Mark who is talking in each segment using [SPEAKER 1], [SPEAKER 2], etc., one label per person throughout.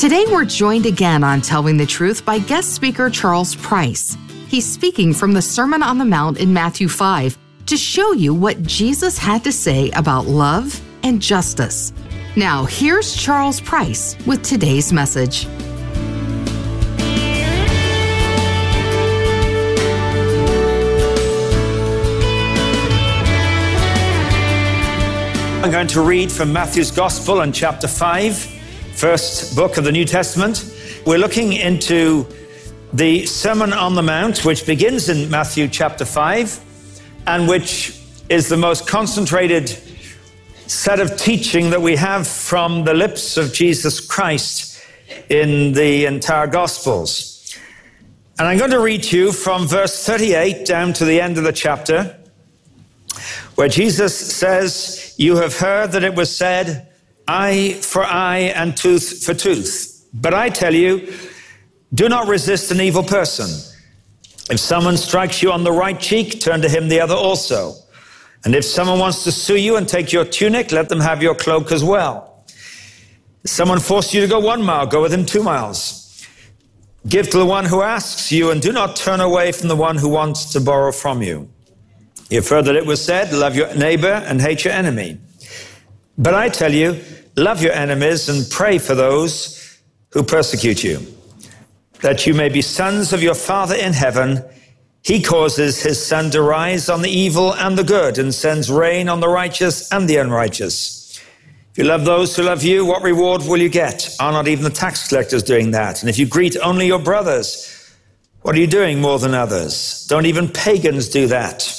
[SPEAKER 1] Today we're joined again on Telling the Truth by guest speaker Charles Price. He's speaking from the Sermon on the Mount in Matthew 5 to show you what Jesus had to say about love and justice. Now, here's Charles Price with today's message.
[SPEAKER 2] I'm going to read from Matthew's Gospel in chapter 5. First book of the New Testament. We're looking into the Sermon on the Mount, which begins in Matthew chapter 5, and which is the most concentrated set of teaching that we have from the lips of Jesus Christ in the entire Gospels. And I'm going to read to you from verse 38 down to the end of the chapter, where Jesus says, "You have heard that it was said, eye for eye and tooth for tooth. But I tell you, do not resist an evil person. If someone strikes you on the right cheek, turn to him the other also. And if someone wants to sue you and take your tunic, let them have your cloak as well. If someone forces you to go 1 mile, go with him 2 miles. Give to the one who asks you, and do not turn away from the one who wants to borrow from you. You've heard that it was said, love your neighbor and hate your enemy. But I tell you, love your enemies and pray for those who persecute you, that you may be sons of your Father in heaven. He causes his sun to rise on the evil and the good, and sends rain on the righteous and the unrighteous. If you love those who love you, what reward will you get? Are not even the tax collectors doing that? And if you greet only your brothers, what are you doing more than others? Don't even pagans do that.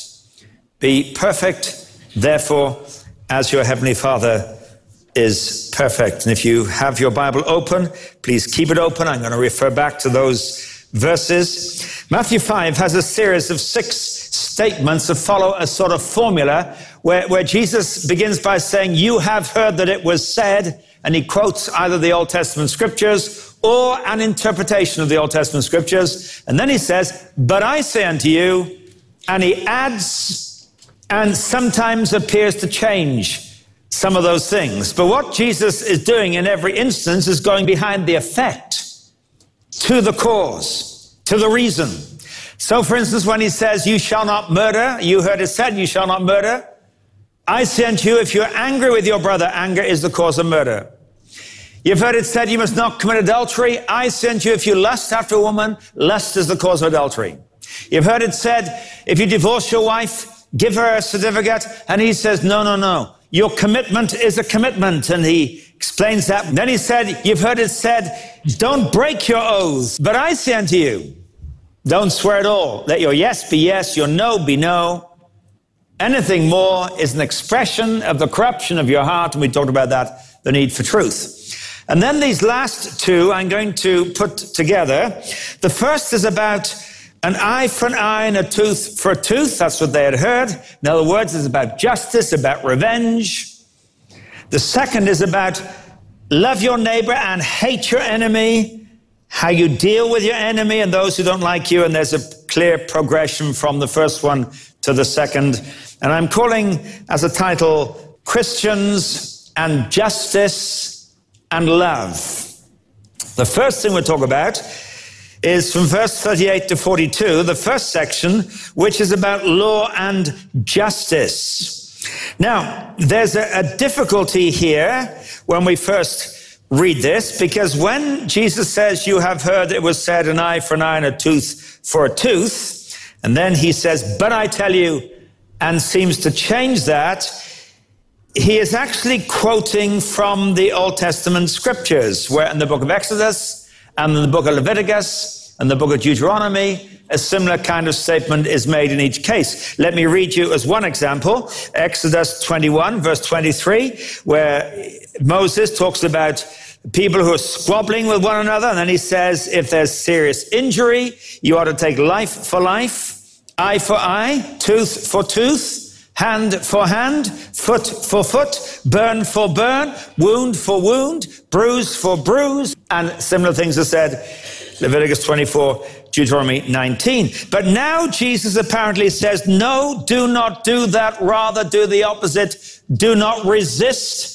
[SPEAKER 2] Be perfect, therefore, as your heavenly Father is perfect." And if you have your Bible open, please keep it open. I'm going to refer back to those verses. Matthew 5 has a series of 6 statements that follow a sort of formula where Jesus begins by saying, "You have heard that it was said," and he quotes either the Old Testament scriptures or an interpretation of the Old Testament scriptures. And then he says, "But I say unto you," and he adds and sometimes appears to change some of those things. But what Jesus is doing in every instance is going behind the effect to the cause, to the reason. So, for instance, when he says, "You shall not murder," you heard it said, "You shall not murder." I say unto you, if you're angry with your brother, anger is the cause of murder. You've heard it said, "You must not commit adultery." I say unto you, if you lust after a woman, lust is the cause of adultery. You've heard it said, if you divorce your wife, give her a certificate. And he says, no. Your commitment is a commitment. And he explains that. And then he said, you've heard it said, don't break your oaths. But I say unto you, don't swear at all. Let your yes be yes, your no be no. Anything more is an expression of the corruption of your heart. And we talked about that, the need for truth. And then these last 2 I'm going to put together. The first is about an eye for an eye and a tooth for a tooth. That's what they had heard. In other words, it's about justice, about revenge. The second is about love your neighbor and hate your enemy, how you deal with your enemy and those who don't like you. And there's a clear progression from the first one to the second. And I'm calling as a title, Christians and Justice and Love. The first thing we'll talk about is from verse 38 to 42, the first section, which is about law and justice. Now, there's a difficulty here when we first read this, because when Jesus says, you have heard it was said, an eye for an eye and a tooth for a tooth, and then he says, but I tell you, and seems to change that, he is actually quoting from the Old Testament scriptures, where in the book of Exodus, and in the book of Leviticus and the book of Deuteronomy, a similar kind of statement is made in each case. Let me read you as one example, Exodus 21, verse 23, where Moses talks about people who are squabbling with one another, and then he says, if there's serious injury, you ought to take life for life, eye for eye, tooth for tooth, hand for hand, foot for foot, burn for burn, wound for wound, bruise for bruise, and similar things are said, Leviticus 24, Deuteronomy 19. But now Jesus apparently says, no, do not do that, rather do the opposite. Do not resist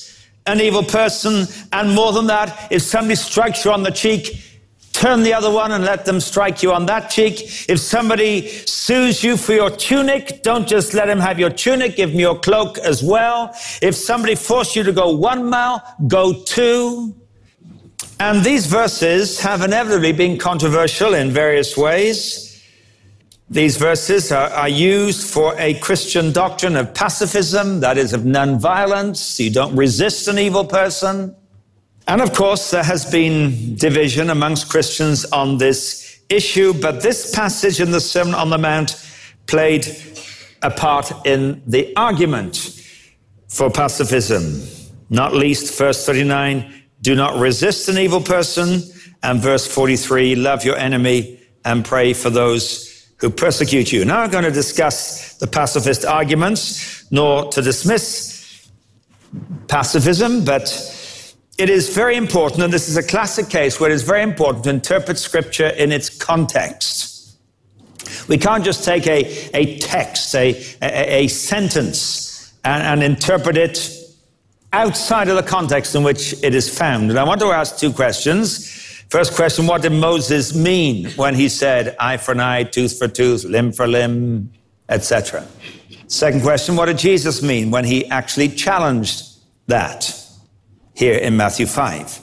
[SPEAKER 2] an evil person. And more than that, if somebody strikes you on the cheek, turn the other one and let them strike you on that cheek. If somebody sues you for your tunic, don't just let him have your tunic, give him your cloak as well. If somebody forces you to go 1 mile, go 2. And these verses have inevitably been controversial in various ways. These verses are used for a Christian doctrine of pacifism, that is, of nonviolence. You don't resist an evil person. And of course, there has been division amongst Christians on this issue, but this passage in the Sermon on the Mount played a part in the argument for pacifism. Not least, verse 39, do not resist an evil person, and verse 43, love your enemy and pray for those who persecute you. Now I'm going to discuss the pacifist arguments, nor to dismiss pacifism, but it is very important, and this is a classic case where it is very important to interpret Scripture in its context. We can't just take a text, a sentence, and interpret it outside of the context in which it is found. And I want to ask 2 questions. First question, what did Moses mean when he said eye for an eye, tooth for tooth, limb for limb, etc.? Second question, what did Jesus mean when he actually challenged that here in Matthew 5?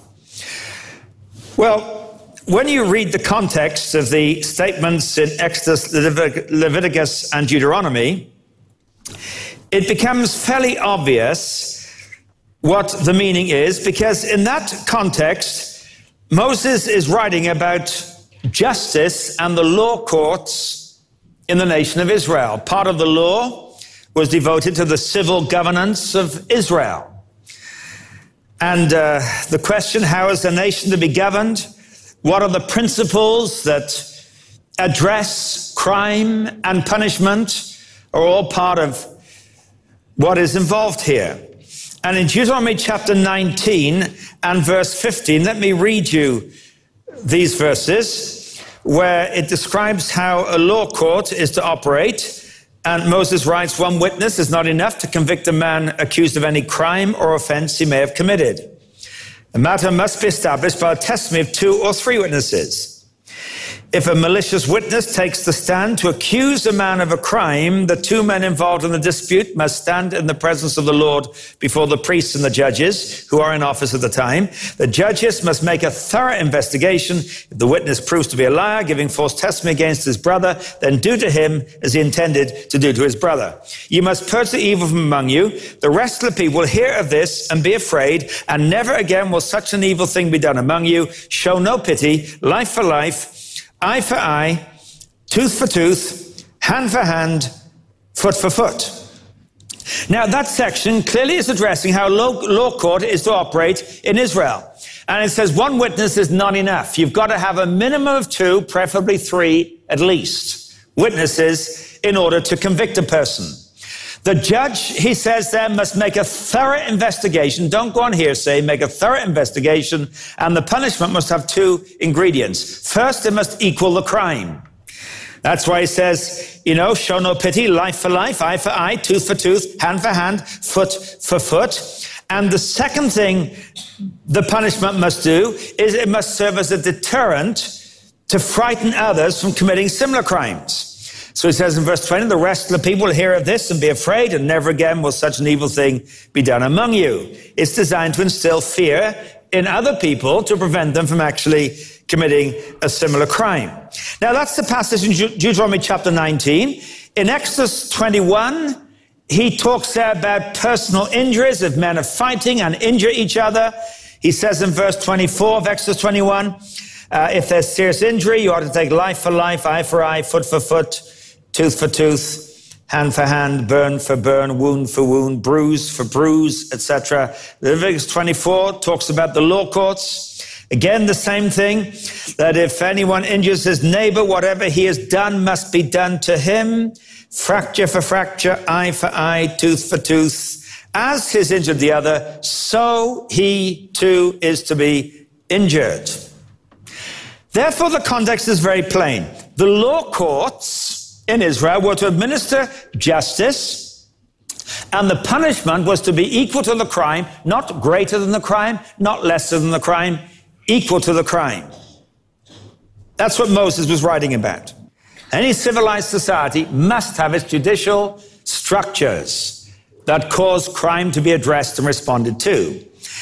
[SPEAKER 2] Well, when you read the context of the statements in Exodus, Leviticus, and Deuteronomy, it becomes fairly obvious what the meaning is, because in that context, Moses is writing about justice and the law courts in the nation of Israel. Part of the law was devoted to the civil governance of Israel. And the question, how is the nation to be governed? What are the principles that address crime and punishment are all part of what is involved here. And in Deuteronomy chapter 19 and verse 15, let me read you these verses where it describes how a law court is to operate. And Moses writes, 1 witness is not enough to convict a man accused of any crime or offense he may have committed. The matter must be established by a testimony of 2 or 3 witnesses. If a malicious witness takes the stand to accuse a man of a crime, the 2 men involved in the dispute must stand in the presence of the Lord before the priests and the judges who are in office at the time. The judges must make a thorough investigation. If the witness proves to be a liar, giving false testimony against his brother, then do to him as he intended to do to his brother. You must purge the evil from among you. The rest of the people will hear of this and be afraid, and never again will such an evil thing be done among you. Show no pity, life for life, eye for eye, tooth for tooth, hand for hand, foot for foot. Now, that section clearly is addressing how law court is to operate in Israel. And it says 1 witness is not enough. You've got to have a minimum of 2, preferably 3 at least, witnesses in order to convict a person. The judge, he says there, must make a thorough investigation. Don't go on hearsay, make a thorough investigation. And the punishment must have 2 ingredients. First, it must equal the crime. That's why he says, show no pity, life for life, eye for eye, tooth for tooth, hand for hand, foot for foot. And the second thing the punishment must do is it must serve as a deterrent to frighten others from committing similar crimes. So he says in verse 20, the rest of the people will hear of this and be afraid, and never again will such an evil thing be done among you. It's designed to instill fear in other people to prevent them from actually committing a similar crime. Now that's the passage in Deuteronomy chapter 19. In Exodus 21, he talks there about personal injuries. If men are fighting and injure each other, he says in verse 24 of Exodus 21, if there's serious injury, you ought to take life for life, eye for eye, foot for foot, tooth for tooth, hand for hand, burn for burn, wound for wound, bruise for bruise, etc. Leviticus 24 talks about the law courts. Again, the same thing, that if anyone injures his neighbor, whatever he has done must be done to him. Fracture for fracture, eye for eye, tooth for tooth. As he's injured the other, so he too is to be injured. Therefore, the context is very plain. The law courts in Israel were to administer justice And the punishment was to be equal to the crime, not greater than the crime, not lesser than the crime, equal to the crime. That's what Moses was writing about. Any civilized society must have its judicial structures that cause crime to be addressed and responded to.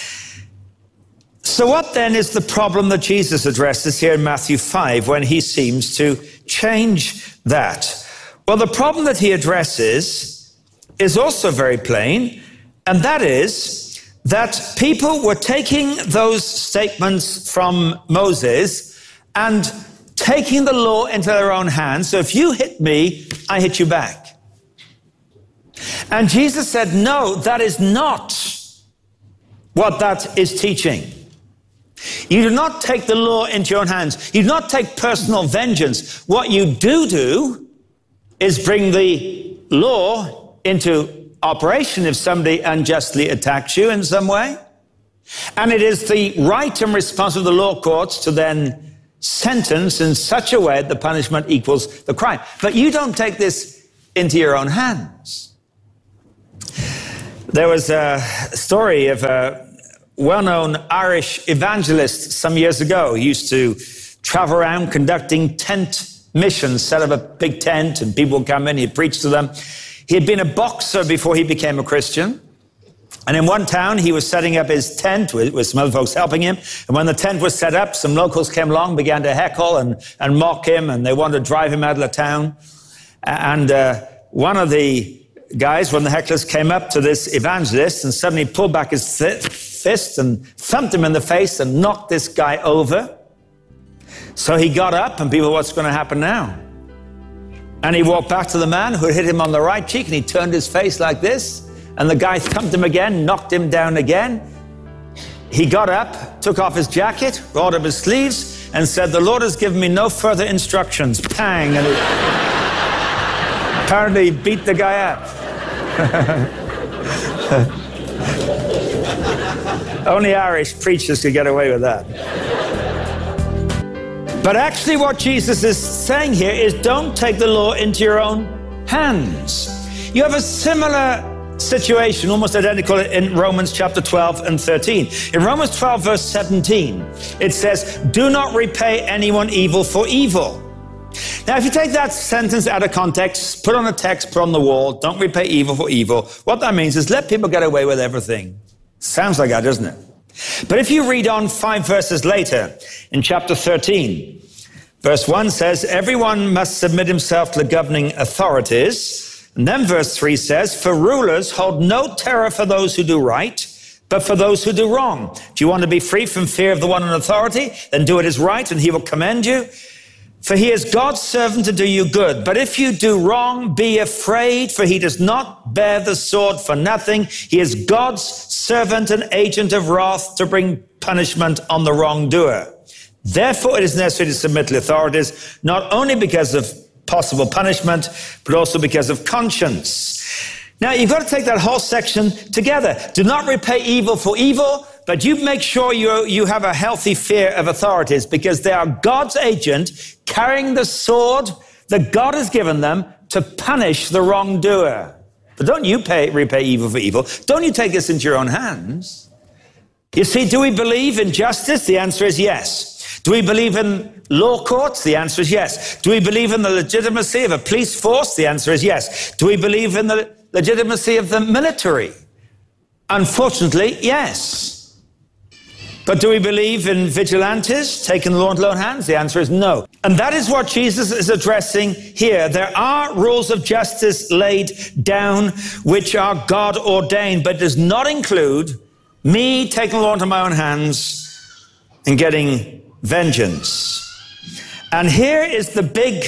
[SPEAKER 2] So what then is the problem that Jesus addresses here in Matthew 5 when he seems to change that? Well, the problem that he addresses is also very plain, and that is that people were taking those statements from Moses and taking the law into their own hands. So if you hit me, I hit you back. And Jesus said, no, that is not what that is teaching. You do not take the law into your own hands. You do not take personal vengeance. What you do is bring the law into operation if somebody unjustly attacks you in some way. And it is the right and responsibility of the law courts to then sentence in such a way that the punishment equals the crime. But you don't take this into your own hands. There was a story of a well-known Irish evangelist some years ago. He used to travel around conducting tent missions, set up a big tent and people would come in, he'd preach to them. He had been a boxer before he became a Christian. And in one town, he was setting up his tent with some other folks helping him. And when the tent was set up, some locals came along, began to heckle and mock him, and they wanted to drive him out of the town. And one of the guys, when the hecklers came up to this evangelist and suddenly pulled back his fist and thumped him in the face and knocked this guy over. So he got up and people, what's going to happen now? And he walked back to the man who had hit him on the right cheek and he turned his face like this. And the guy thumped him again, knocked him down again. He got up, took off his jacket, rolled up his sleeves, and said, the Lord has given me no further instructions. Pang! And he apparently beat the guy up. Only Irish preachers could get away with that. But actually what Jesus is saying here is don't take the law into your own hands. You have a similar situation, almost identical, in Romans chapter 12 and 13. In Romans 12 verse 17, it says, do not repay anyone evil for evil. Now, if you take that sentence out of context, put on a text, put on the wall, don't repay evil for evil, what that means is let people get away with everything. Sounds like that, doesn't it? But if you read on 5 verses later, in chapter 13, verse 1 says, everyone must submit himself to the governing authorities. And then verse 3 says, for rulers hold no terror for those who do right, but for those who do wrong. Do you want to be free from fear of the one in authority? Then do what is right, and he will commend you. For he is God's servant to do you good. But if you do wrong, be afraid, for he does not bear the sword for nothing. He is God's servant and agent of wrath to bring punishment on the wrongdoer. Therefore, it is necessary to submit to the authorities, not only because of possible punishment, but also because of conscience. Now, you've got to take that whole section together. Do not repay evil for evil, but you make sure you have a healthy fear of authorities, because they are God's agent carrying the sword that God has given them to punish the wrongdoer. But don't you repay evil for evil. Don't you take this into your own hands. You see, do we believe in justice? The answer is yes. Do we believe in law courts? The answer is yes. Do we believe in the legitimacy of a police force? The answer is yes. Do we believe in the legitimacy of the military? Unfortunately, yes. But do we believe in vigilantes taking the law into their own hands? The answer is no. And that is what Jesus is addressing here. There are rules of justice laid down which are God ordained, but does not include me taking the law into my own hands and getting vengeance. And here is the big,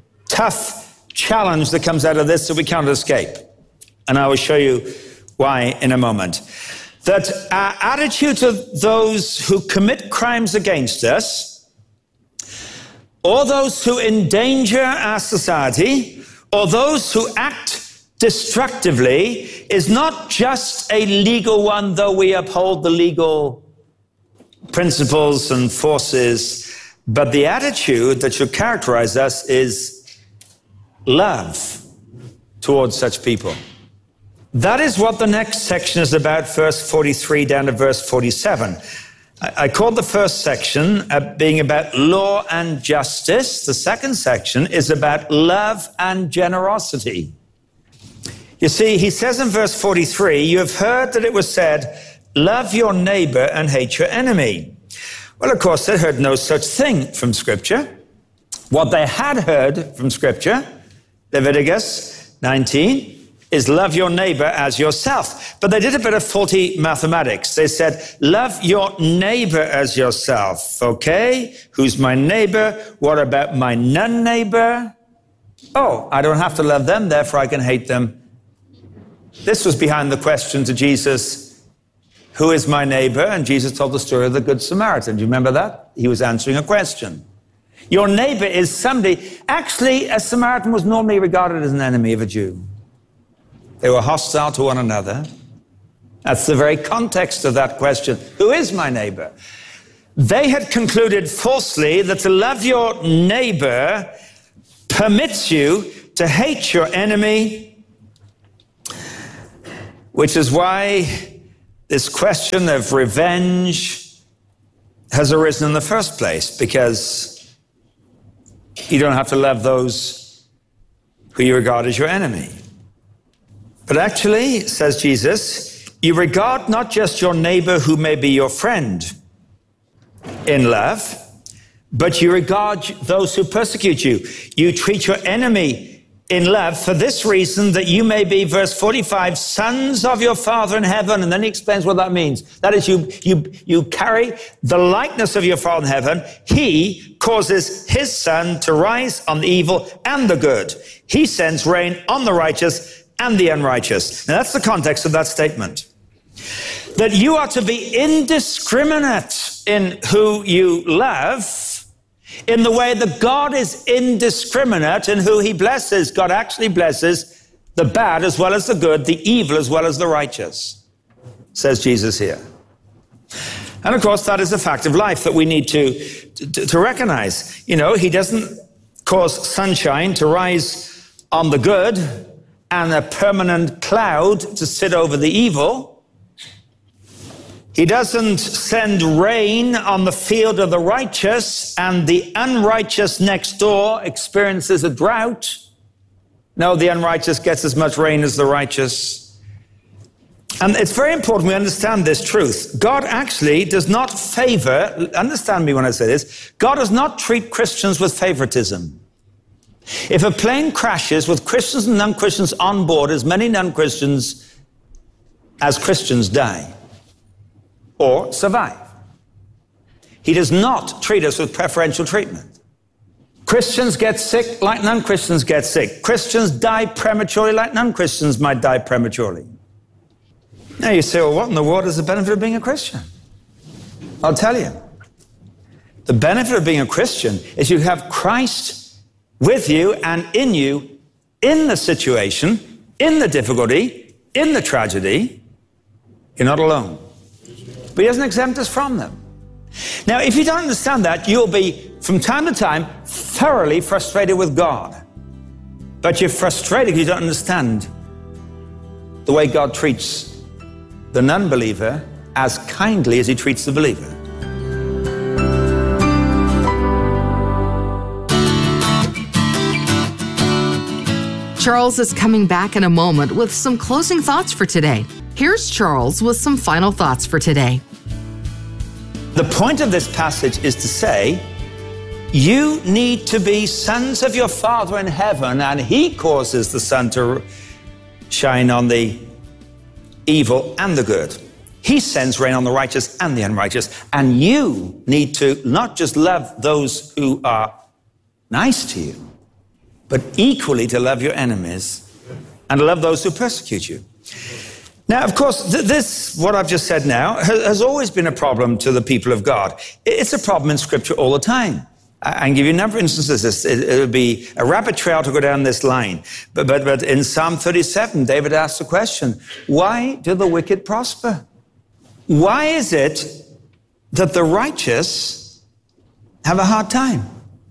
[SPEAKER 2] tough challenge that comes out of this that we can't escape. And I will show you why in a moment. That our attitude to those who commit crimes against us, or those who endanger our society, or those who act destructively, is not just a legal one, though we uphold the legal principles and forces, but the attitude that should characterize us is love towards such people. That is what the next section is about, verse 43 down to verse 47. I called the first section being about law and justice. The second section is about love and generosity. You see, he says in verse 43, you have heard that it was said, love your neighbor and hate your enemy. Well, of course, they heard no such thing from Scripture. What they had heard from Scripture, Leviticus 19, is love your neighbor as yourself. But they did a bit of faulty mathematics. They said, love your neighbor as yourself. Okay, who's my neighbor? What about my non-neighbor? Oh, I don't have to love them, therefore I can hate them. This was behind the question to Jesus, who is my neighbor? And Jesus told the story of the Good Samaritan. Do you remember that? He was answering a question. Your neighbor is somebody. Actually, a Samaritan was normally regarded as an enemy of a Jew. They were hostile to one another. That's the very context of that question. Who is my neighbor? They had concluded falsely that to love your neighbor permits you to hate your enemy, which is why this question of revenge has arisen in the first place, because you don't have to love those who you regard as your enemy. But actually, says Jesus, you regard not just your neighbor who may be your friend in love, but you regard those who persecute you. You treat your enemy in love for this reason, that you may be, verse 45, sons of your Father in heaven. And then he explains what that means. That is, you carry the likeness of your Father in heaven. He causes his sun to rise on the evil and the good. He sends rain on the righteous and the unrighteous. Now that's the context of that statement. That you are to be indiscriminate in who you love, in the way that God is indiscriminate in who he blesses. God actually blesses the bad as well as the good, the evil as well as the righteous, says Jesus here. And of course, that is a fact of life that we need to recognize. You know, he doesn't cause sunshine to rise on the good and a permanent cloud to sit over the evil. He doesn't send rain on the field of the righteous and the unrighteous next door experiences a drought. No, the unrighteous gets as much rain as the righteous. And it's very important we understand this truth. God actually does not favor, understand me when I say this, God does not treat Christians with favoritism. If a plane crashes with Christians and non-Christians on board, as many non-Christians as Christians die or survive. He does not treat us with preferential treatment. Christians get sick like non-Christians get sick. Christians die prematurely like non-Christians might die prematurely. Now you say, well, what in the world is the benefit of being a Christian? I'll tell you. The benefit of being a Christian is you have Christ with you and in you, in the situation, in the difficulty, in the tragedy. You're not alone. But he doesn't exempt us from them. Now, if you don't understand that, you'll be, from time to time, thoroughly frustrated with God. But you're frustrated because you don't understand the way God treats the non-believer as kindly as he treats the believer.
[SPEAKER 1] Charles is coming back in a moment with some closing thoughts for today. Here's Charles with some final thoughts for today.
[SPEAKER 2] The point of this passage is to say, you need to be sons of your Father in heaven, and he causes the sun to shine on the evil and the good. He sends rain on the righteous and the unrighteous. And you need to not just love those who are nice to you, but equally to love your enemies and love those who persecute you. Now, of course, this, what I've just said now, has always been a problem to the people of God. It's a problem in Scripture all the time. I can give you a number of instances. It would be a rabbit trail to go down this line. But in Psalm 37, David asked the question, why do the wicked prosper? Why is it that the righteous have a hard time?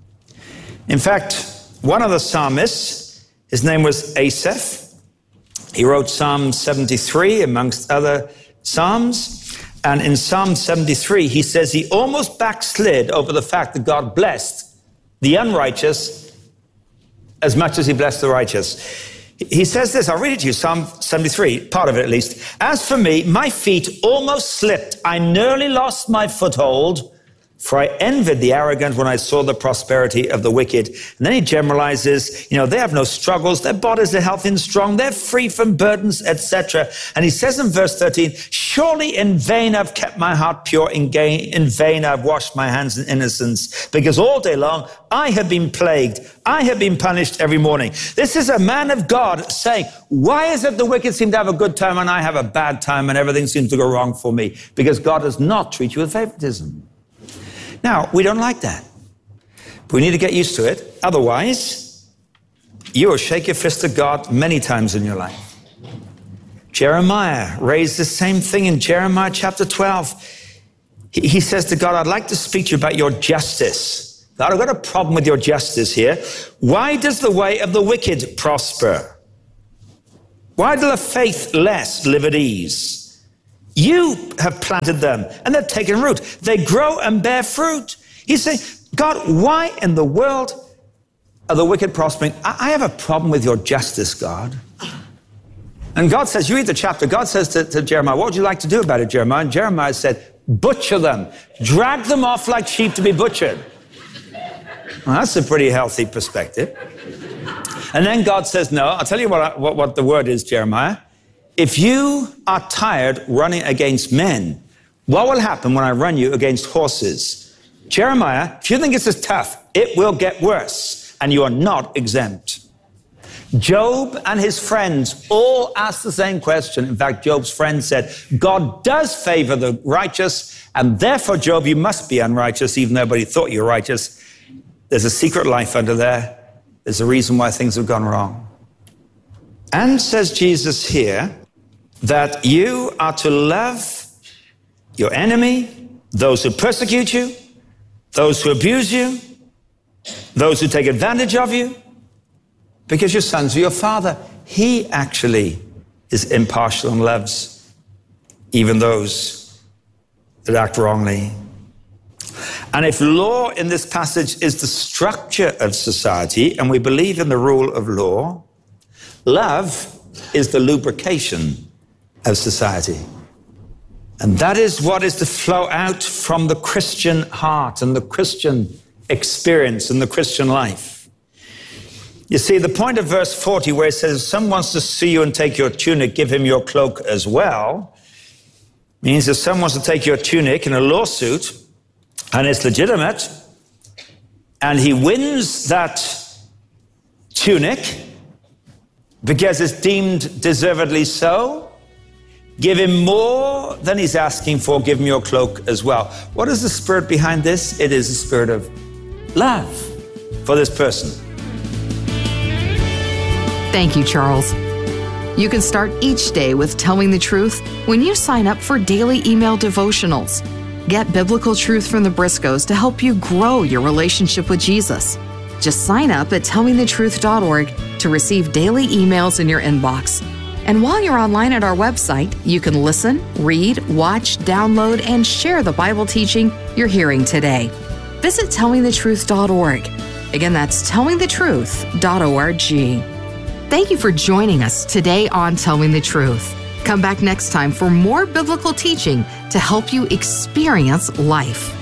[SPEAKER 2] In fact, one of the psalmists, his name was Asaph. He wrote Psalm 73 amongst other Psalms. And in Psalm 73, he says he almost backslid over the fact that God blessed the unrighteous as much as he blessed the righteous. He says this, I'll read it to you, Psalm 73, part of it at least. As for me, my feet almost slipped. I nearly lost my foothold, for I envied the arrogant when I saw the prosperity of the wicked. And then he generalizes, they have no struggles, their bodies are healthy and strong, they're free from burdens, etc. And he says in verse 13, surely in vain I've kept my heart pure, in vain I've washed my hands in innocence, because all day long I have been plagued, I have been punished every morning. This is a man of God saying, why is it the wicked seem to have a good time and I have a bad time and everything seems to go wrong for me? Because God does not treat you with favoritism. Now, we don't like that, but we need to get used to it. Otherwise, you will shake your fist at God many times in your life. Jeremiah raised the same thing in Jeremiah chapter 12. He says to God, I'd like to speak to you about your justice. God, I've got a problem with your justice here. Why does the way of the wicked prosper? Why do the faithless live at ease? You have planted them, and they've taken root. They grow and bear fruit. He's saying, God, why in the world are the wicked prospering? I have a problem with your justice, God. And God says, you read the chapter, God says to Jeremiah, what would you like to do about it, Jeremiah? And Jeremiah said, butcher them. Drag them off like sheep to be butchered. Well, that's a pretty healthy perspective. And then God says, no, I'll tell you what the word is, Jeremiah. If you are tired running against men, what will happen when I run you against horses? Jeremiah, if you think this is tough, it will get worse, and you are not exempt. Job and his friends all asked the same question. In fact, Job's friends said, God does favor the righteous, and therefore, Job, you must be unrighteous, even though nobody thought you were righteous. There's a secret life under there. There's a reason why things have gone wrong. And says Jesus here, that you are to love your enemy, those who persecute you, those who abuse you, those who take advantage of you, because you're sons of your Father. He actually is impartial and loves even those that act wrongly. And if law in this passage is the structure of society, and we believe in the rule of law, love is the lubrication of society. And that is what is to flow out from the Christian heart and the Christian experience and the Christian life. You see, the point of verse 40 where it says, if someone wants to sue you and take your tunic, give him your cloak as well, means if someone wants to take your tunic in a lawsuit and it's legitimate and he wins that tunic because it's deemed deservedly so, give him more than he's asking for. Give him your cloak as well. What is the spirit behind this? It is the spirit of love for this person.
[SPEAKER 1] Thank you, Charles. You can start each day with telling the truth when you sign up for daily email devotionals. Get biblical truth from the Briscoes to help you grow your relationship with Jesus. Just sign up at tellmethetruth.org to receive daily emails in your inbox. And while you're online at our website, you can listen, read, watch, download, and share the Bible teaching you're hearing today. Visit tellmethetruth.org. Again, that's tellmethetruth.org. Thank you for joining us today on Tell Me the Truth. Come back next time for more biblical teaching to help you experience life.